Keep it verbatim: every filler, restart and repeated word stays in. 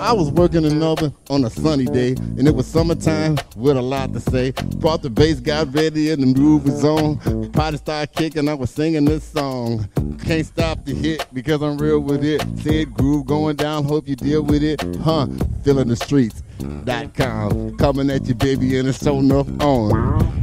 I was working another on a sunny day, and it was summertime with a lot to say. Brought the bass, got ready, and the groove was on. Party started kicking, I was singing this song. Can't stop the hit because I'm real with it. Said groove going down, hope you deal with it. Huh, feeling the streets dot com. Coming at you, baby, and it's so enough on.